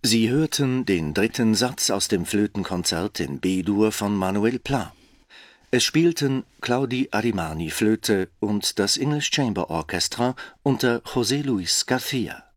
Sie hörten den dritten Satz aus dem Flötenkonzert in B-Dur von Manuel Pla. Es spielten Claudi Arimani Flöte und das English Chamber Orchestra unter José Luis García.